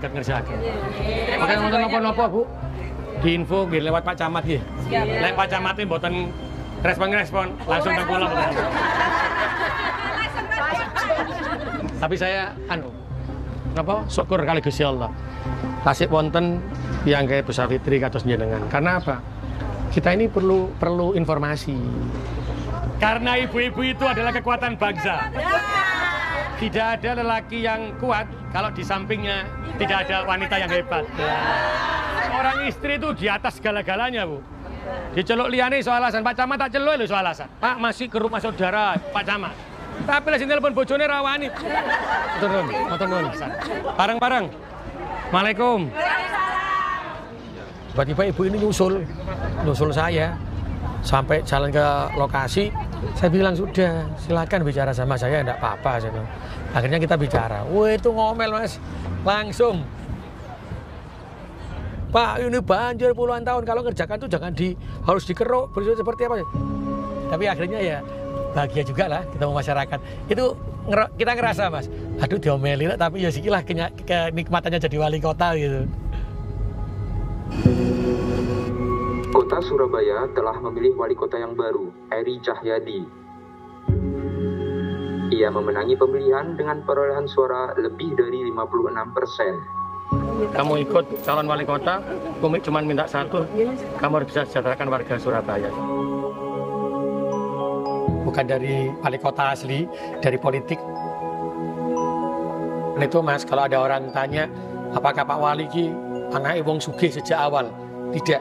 saged ngersakaken. Oke, wonten napa-napa, Bu? Diinfo nggih lewat Pak Camat nggih. Lek Pak Camat mboten respon langsung teng kula. Tapi saya napa syukur kali Gusti Allah. Tasik wonten yang kayak Besar Fitri kados jenengan. Karena apa? Kita ini perlu informasi. Karena ibu-ibu itu adalah kekuatan bangsa. Tidak ada lelaki yang kuat kalau di sampingnya tidak ada wanita yang hebat. Orang istri itu di atas segala-galanya, Bu. Diceluk liyane soal alasan, Pak Camat tak celuk lho soal alasan. Pak masih ke rumah saudara, Pak Camat. Tapi lah sing telepon bojone rawani. Matur nuwun. Bareng-bareng. Waalaikumsalam. Tiba-tiba ibu ini nyusul saya sampai jalan ke lokasi. Saya bilang sudah, silakan bicara sama saya, enggak apa-apa. Saya bilang. Akhirnya kita bicara. Wah itu ngomel Mas, langsung. Pak ini banjir puluhan tahun, kalau ngerjakan tuh harus dikeruk, seperti apa. Tapi akhirnya ya bahagia juga lah kita masyarakat. Itu kita ngerasa Mas, aduh diomeli tapi ya sikilah kenikmatannya jadi wali kota gitu. Kota Surabaya telah memilih wali kota yang baru, Eri Cahyadi. Ia memenangi pemilihan dengan perolehan suara lebih dari 56%. Kamu ikut calon wali kota, komik cuma minta satu, kamu harus bisa sejahterakan warga Surabaya. Bukan dari wali kota asli, dari politik. Dan itu Mas, kalau ada orang tanya, apakah Pak Wali ki anaknya wong sugih sejak awal? Tidak.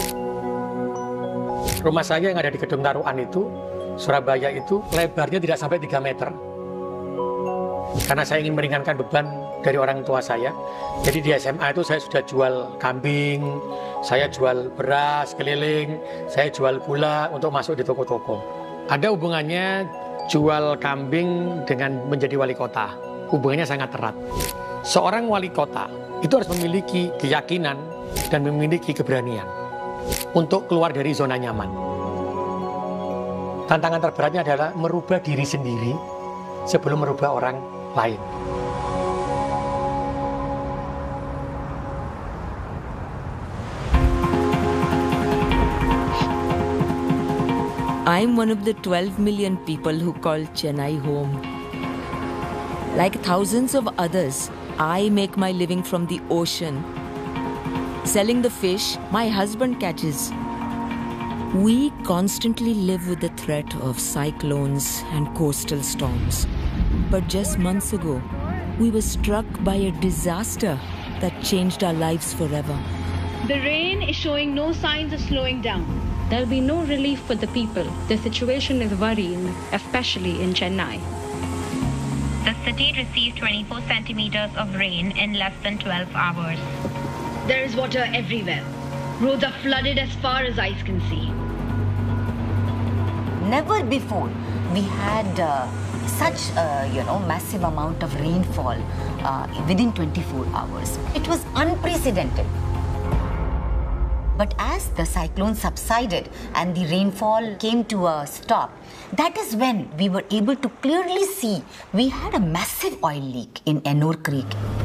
Rumah saya yang ada di Gedung Taruhan itu, Surabaya itu, lebarnya tidak sampai 3 meter. Karena saya ingin meringankan beban dari orang tua saya. Jadi di SMA itu saya sudah jual kambing, saya jual beras keliling, saya jual gula untuk masuk di toko-toko. Ada hubungannya jual kambing dengan menjadi wali kota. Hubungannya sangat erat. Seorang wali kota itu harus memiliki keyakinan dan memiliki keberanian untuk keluar dari zona nyaman. Tantangan terberatnya adalah merubah diri sendiri sebelum merubah orang lain. I'm one of the 12 million people who call Chennai home. Like thousands of others, I make my living from the ocean. Selling the fish my husband catches. We constantly live with the threat of cyclones and coastal storms. But just months ago, we were struck by a disaster that changed our lives forever. The rain is showing no signs of slowing down. There'll be no relief for the people. The situation is worrying, especially in Chennai. The city received 24 centimeters of rain in less than 12 hours. There is water everywhere. Roads are flooded as far as eyes can see. Never before we had such a massive amount of rainfall within 24 hours. It was unprecedented. But as the cyclone subsided and the rainfall came to a stop, that is when we were able to clearly see we had a massive oil leak in Ennore Creek.